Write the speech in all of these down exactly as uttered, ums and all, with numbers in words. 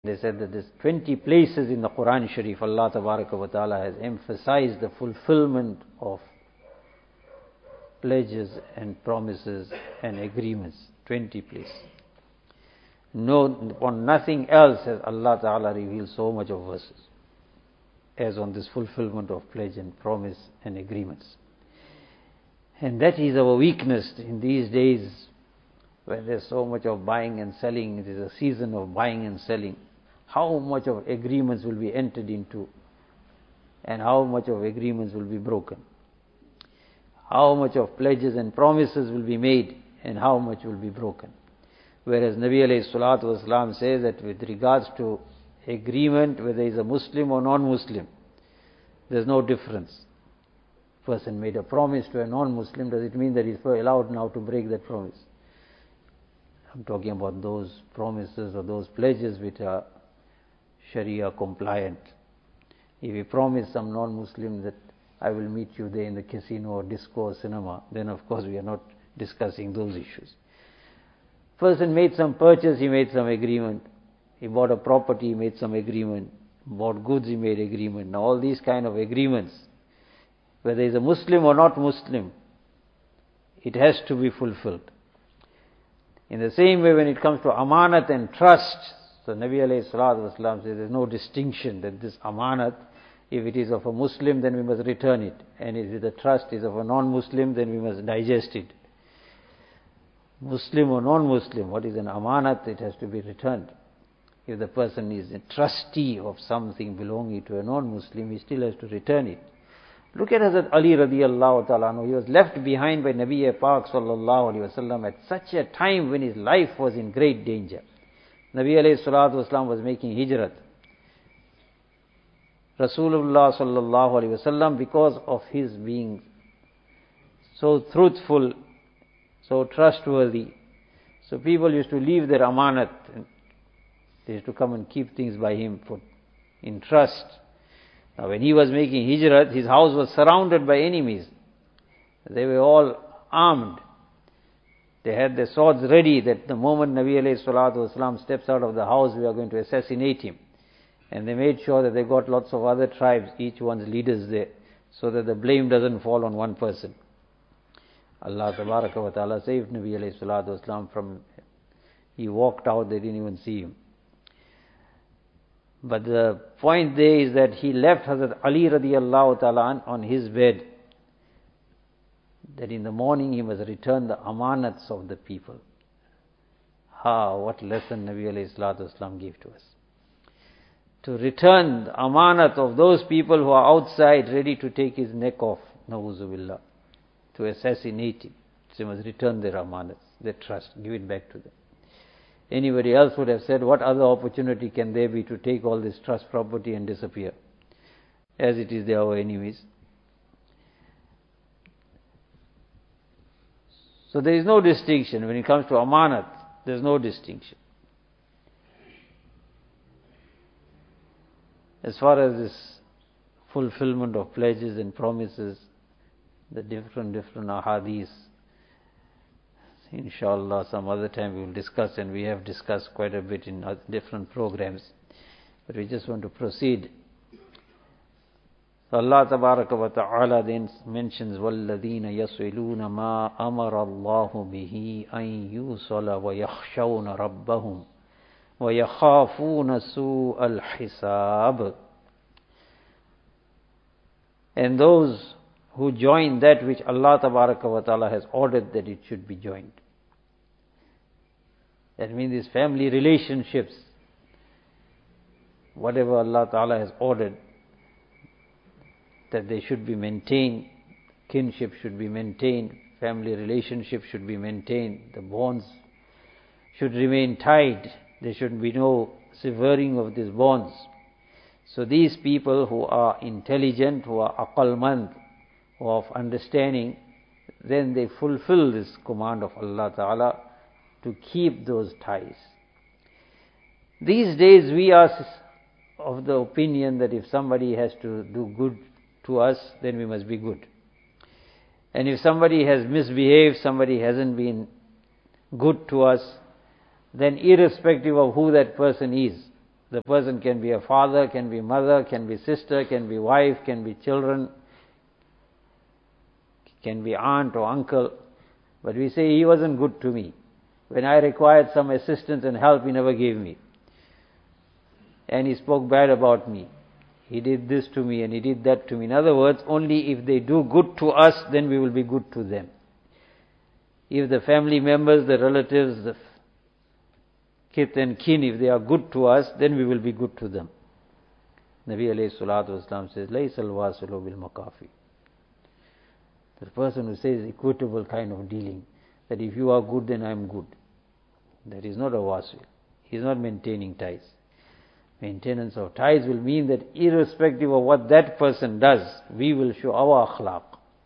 They said that there's twenty places in the Quran Sharif, Allah Tabaraka wa Ta'ala has emphasized the fulfillment of pledges and promises and agreements. twenty places. No, on nothing else has Allah Ta'ala revealed so much of verses as on this fulfillment of pledge and promise and agreements. And that is our weakness in these days when there's so much of buying and selling. It is a season of buying and selling. How much of agreements will be entered into and how much of agreements will be broken. How much of pledges and promises will be made and how much will be broken. Whereas Nabi alayhi salatu wasalam says that with regards to agreement, whether he is a Muslim or non-Muslim, there's no difference. Person made a promise to a non-Muslim, does it mean that he's allowed now to break that promise? I'm talking about those promises or those pledges which are Sharia compliant. If we promise some non-Muslim that I will meet you there in the casino or disco or cinema, then of course we are not discussing those issues. Person made some purchase, he made some agreement. He bought a property, he made some agreement. Bought goods, he made agreement. Now all these kind of agreements, whether he's a Muslim or not Muslim, it has to be fulfilled. In the same way when it comes to amanat and trust, so Nabi alayhi salatu wasalam says there's no distinction that this amanat, if it is of a Muslim then we must return it, and if the trust is of a non-Muslim then we must digest it. Muslim or non-Muslim, what is an amanat? It has to be returned. If the person is a trustee of something belonging to a non-Muslim, he still has to return it. Look at Hazrat Ali radiallahu ta'ala anhu. He was left behind by Nabi Pak sallallahu alayhi wa sallam at such a time when his life was in great danger. Nabi alayhi salatu wasalam was making hijrat. Rasulullah sallallahu alayhi wa sallam, because of his being so truthful, so trustworthy, so people used to leave their amanat. They used to come and keep things by him for in trust. Now when he was making hijrat, his house was surrounded by enemies. They were all armed. They had their swords ready that the moment Nabi alayhi salatu wasalam steps out of the house, we are going to assassinate him. And they made sure that they got lots of other tribes, each one's leaders there, so that the blame doesn't fall on one person. Allah tabaraka wa ta'ala saved Nabi alayhi salatu wasalam from, he walked out, they didn't even see him. But the point there is that he left Hazrat Ali radiallahu ta'ala on his bed, that in the morning he must return the amanats of the people. Ha, what lesson Nabi alayhi salatu wasalam gave to us. To return the amanat of those people who are outside ready to take his neck off, na'uzu billah, to assassinate him. So he must return their amanats, their trust, give it back to them. Anybody else would have said, what other opportunity can there be to take all this trust property and disappear? As it is, they are our enemies. So there is no distinction. When it comes to amanat, there is no distinction. As far as this fulfillment of pledges and promises, the different, different ahadith, inshallah some other time we will discuss, and we have discussed quite a bit in different programs. But we just want to proceed. So Allah tabaraka wa ta'ala then mentions, وَالَّذِينَ يَصِلُونَ مَا أَمَرَ اللَّهُ بِهِ أَن يُوصَلَ وَيَخْشَوْنَ رَبَّهُمْ وَيَخَافُونَ سُوءَ الْحِسَابِ. And those who join that which Allah tabaraka wa ta'ala has ordered that it should be joined. That means these family relationships, whatever Allah ta'ala has ordered, that they should be maintained, kinship should be maintained, family relationship should be maintained, the bonds should remain tied, there should be no severing of these bonds. So these people who are intelligent, who are aqalmand, who are of understanding, then they fulfill this command of Allah Ta'ala to keep those ties. These days we are of the opinion that if somebody has to do good to us, then we must be good. And if somebody has misbehaved, somebody hasn't been good to us, then irrespective of who that person is, The person can be a father, can be mother, can be sister, can be wife, can be children, can be aunt or uncle. But we say, he wasn't good to me. When I required some assistance and help, he never gave me. And he spoke bad about me. He did this to me and he did that to me. In other words, only if they do good to us, then we will be good to them. If the family members, the relatives, the kith and kin, if they are good to us, then we will be good to them. Nabi alayhi salatu wasalam says, Laysal wasilu bil makafi. The person who says equitable kind of dealing, that if you are good, then I am good. That is not a wasil. He is not maintaining ties. Maintenance of ties will mean that irrespective of what that person does, we will show our akhlaq.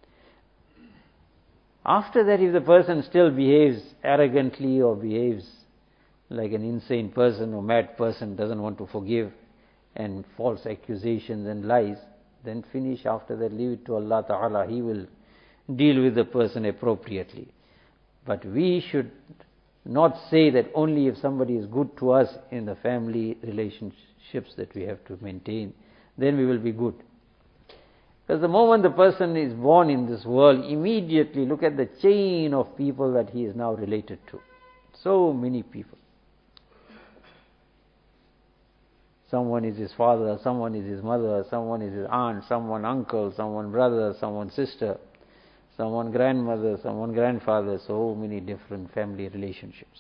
After that, if the person still behaves arrogantly or behaves like an insane person or mad person, doesn't want to forgive, and false accusations and lies, then finish. After that, leave it to Allah Ta'ala. He will deal with the person appropriately. But we should not say that only if somebody is good to us in the family relationships that we have to maintain, then we will be good. Because the moment the person is born in this world, immediately look at the chain of people that he is now related to. So many people. Someone is his father, someone is his mother, someone is his aunt, someone uncle, someone brother, someone sister, someone grandmother, someone grandfather, so many different family relationships.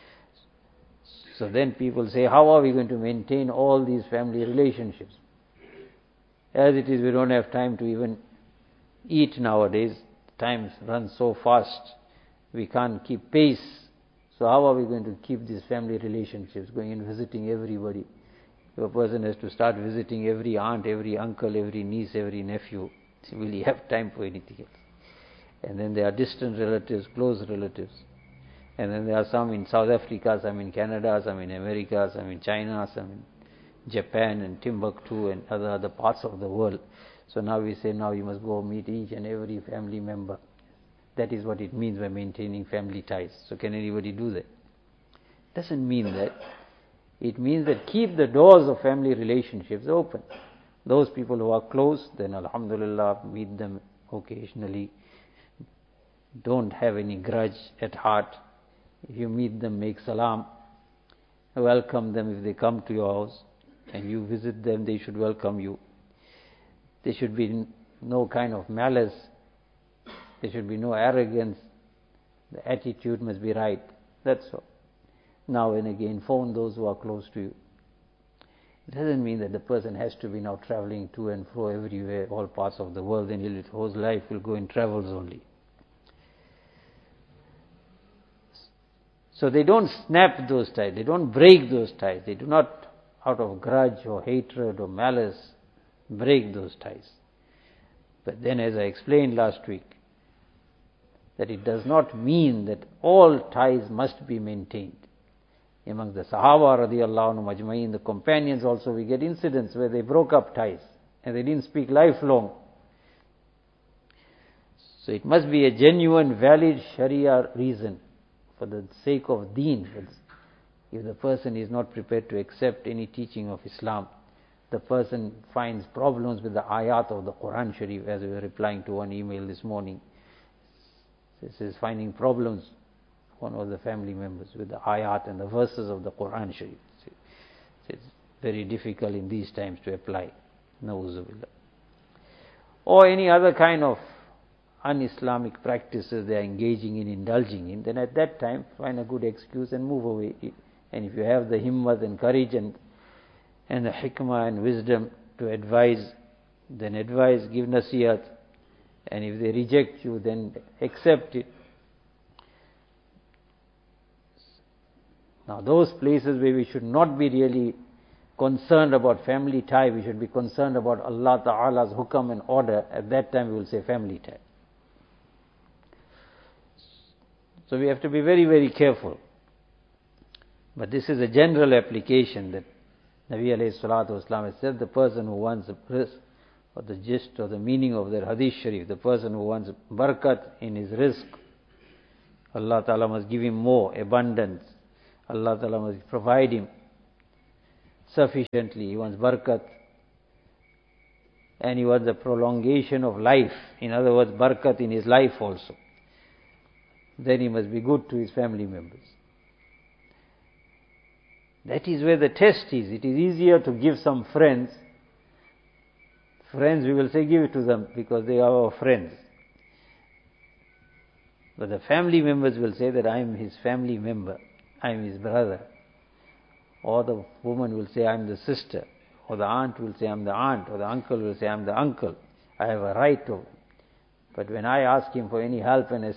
So then people say, how are we going to maintain all these family relationships? As it is, we don't have time to even eat nowadays. Time runs so fast, we can't keep pace. So how are we going to keep these family relationships, going and visiting everybody? If a person has to start visiting every aunt, every uncle, every niece, every nephew, will he have time for anything else? And then there are distant relatives, close relatives. And then there are some in South Africa, some in Canada, some in America, some in China, some in Japan and Timbuktu and other other parts of the world. So now we say, now you must go meet each and every family member. That is what it means by maintaining family ties. So can anybody do that? Doesn't mean that. It means that keep the doors of family relationships open. Those people who are close, then alhamdulillah, meet them occasionally. Don't have any grudge at heart. If you meet them, make salam. Welcome them if they come to your house. And you visit them, they should welcome you. There should be no kind of malice. There should be no arrogance. The attitude must be right. That's all. Now and again, phone those who are close to you. It doesn't mean that the person has to be now traveling to and fro everywhere, all parts of the world, and his whole life will go in travels only. So they don't snap those ties, they don't break those ties, they do not, out of grudge or hatred or malice, break those ties. But then, as I explained last week, that it does not mean that all ties must be maintained. Among the Sahaba radiallahu anhu majma'in, the companions also, we get incidents where they broke up ties and they didn't speak lifelong. So it must be a genuine, valid Sharia reason for the sake of deen. If the person is not prepared to accept any teaching of Islam, the person finds problems with the ayat of the Quran Sharif, as we were replying to one email this morning. This is finding problems, one of the family members, with the ayat and the verses of the Quran Sharif. It's very difficult in these times to apply. Na'uzubillah. Or any other kind of un-Islamic practices they are engaging in, indulging in, then at that time find a good excuse and move away. And if you have the himmat and courage and and the hikmah and wisdom to advise, then advise, give nasiyat. And if they reject you, then accept it. Now those places where we should not be really concerned about family tie, we should be concerned about Allah Ta'ala's hukam and order, at that time we will say family tie. So we have to be very, very careful. But this is a general application that Nabi alayhi salatu wasalam has said, the person who wants the rizq, or the gist or the meaning of their hadith sharif, the person who wants barakat in his rizq, Allah Ta'ala must give him more abundance. Allah Ta'ala must provide him. sufficiently, he wants barakat, and he wants a prolongation of life, in other words, barakat in his life also. Then he must be good to his family members. That is where the test is. It is easier to give some friends. Friends, we will say, give it to them because they are our friends. But the family members will say that I am his family member, I am his brother. Or the woman will say, I am the sister. Or the aunt will say, I am the aunt. Or the uncle will say, I am the uncle. I have a right to. But when I ask him for any help and